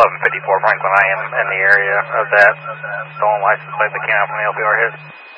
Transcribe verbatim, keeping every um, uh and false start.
eleven fifty-four Franklin, I am in the area of that stolen license plate that came out from the L P R hit.